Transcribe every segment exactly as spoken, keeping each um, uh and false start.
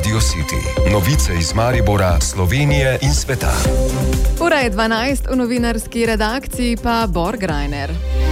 Radio City. Novice iz Maribora, Slovenije in sveta. Ura je dvanajst, v novinarski redakciji pa Bor Grajner.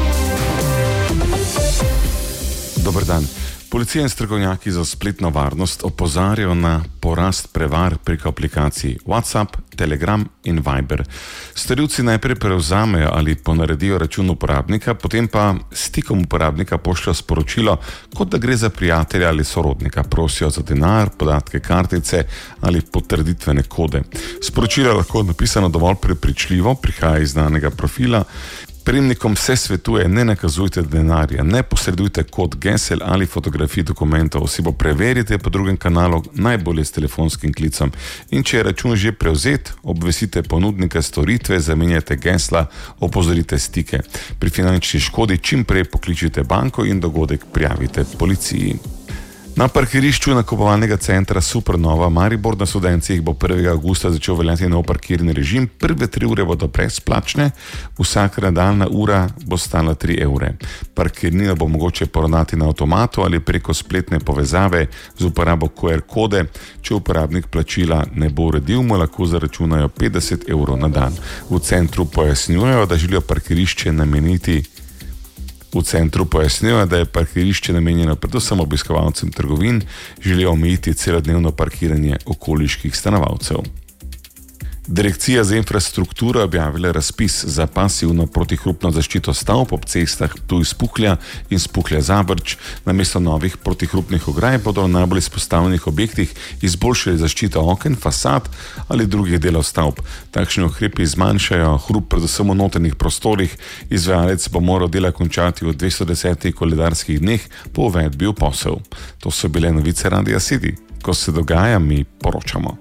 Dober dan. Policija in strokovnjaki za spletno varnost opozarjajo na porast prevar preko aplikacij WhatsApp, Telegram in Viber. Storilci najprej prevzamejo ali ponaredijo račun uporabnika, potem pa stikom uporabnika pošljajo sporočilo, kot da gre za prijatelja ali sorodnika. Prosijo za denar, podatke kartice ali potrditvene kode. Sporočilo je lahko napisano dovolj prepričljivo, prihaja iz znanega profila. Prejemnikom se svetuje, ne nakazujte denarja, ne posredujte kod gesel ali fotografij dokumentov, osebo preverite po drugem kanalu, najbolje s telefonskim klicom. In če je račun že prevzet, obvestite ponudnika storitve, zamenjate gesla, opozorite stike. Pri finančni škodi čim prej pokličite banko in dogodek prijavite policiji. Na parkirišču nakupovalnega centra Supernova Maribor na Studencih bo prvega avgusta začel veljati nov parkirni režim. Prve tri ure bodo brezplačne, vsaka nadaljna ura bo stala tri evre. Parkirnino bo mogoče poravnati na avtomatu ali preko spletne povezave z uporabo Q R kode. Če uporabnik plačila ne bo uredil, mu lahko zaračunajo petdeset evrov na dan. V centru pojasnjujejo, da želijo parkirišče nameniti V centru pojasnjujejo, da je parkirišče namenjeno predvsem obiskovalcem trgovin, želijo omejiti celodnevno parkiranje okoliških stanovalcev. Direkcija za infrastrukturo je objavila razpis za pasivno protihrupno zaščito stavb ob cestah Ptuj-Spuhlja in Spuhlja-Zavrč. Namesto novih protihrupnih ograj bodo v najbolj izpostavljenih objektih izboljšali zaščito oken, fasad ali drugih delov stavb. Takšni ukrepi zmanjšajo hrup predvsem v notranjih prostorih. Izvajalec bo moral dela končati v dvesto desetih koledarskih dneh po uvedbi v posel. To so bile novice Radia City. Ko se dogaja, mi poročamo.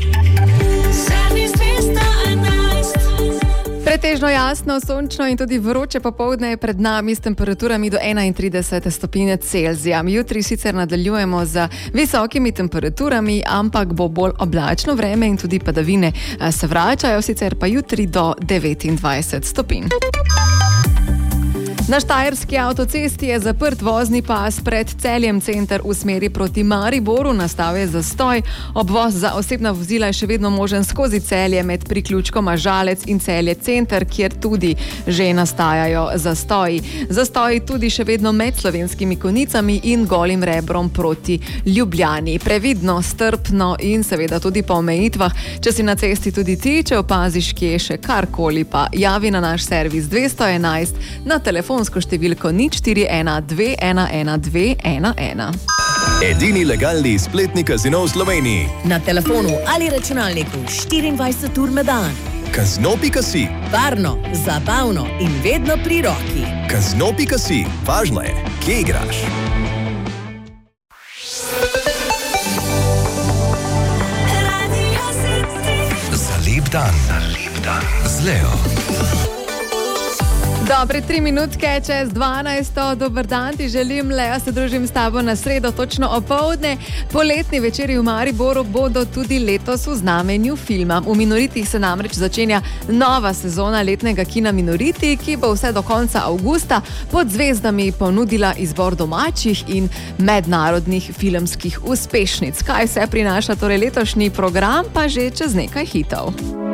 Pretežno jasno, sončno in tudi vroče popoldne je pred nami s temperaturami do enaintrideset stopinj Celzija. Jutri sicer nadaljujemo z visokimi temperaturami, ampak bo bolj oblačno vreme in tudi padavine se vračajo, sicer pa jutri do devetindvajset stopinj. Na štajerski avtocesti je zaprt vozni pas pred Celjem center v smeri proti Mariboru, nastal je zastoj. Obvoz za osebna vozila je še vedno možen skozi Celje med priključkoma Žalec in Celje center, kjer tudi že nastajajo zastoji. Zastoji tudi še vedno med Slovenskimi Konjicami in Golim Rebrom proti Ljubljani. Previdno, strpno in seveda tudi po omejitvah. Če si na cesti tudi ti, če opaziš kje še karkoli, pa javi na naš servis dvesto enajst na telefon številko nič štiri ena dve ena ena dve ena ena. Edini legalni spletni kazino v Sloveniji. Na telefonu ali računalniku štiriindvajset ur na dan. Kazino pika si. Varno, zabavno in vedno pri roki. Kazino pika si. Važno je, kje igraš. Za lep dan. Za lep dan. Z Leo. Dobre tri minutke čez dvanajsto. Dober dan ti želim, Lea, se družim s tabo na sredo točno opoldne. Poletni večeri v Mariboru bodo tudi letos v znamenju filma. V Minoritih se namreč začenja nova sezona letnega kina Minoriti, ki bo vse do konca avgusta pod zvezdami ponudila izbor domačih in mednarodnih filmskih uspešnic. Kaj vse prinaša torej letošnji program, pa že čez nekaj hitov.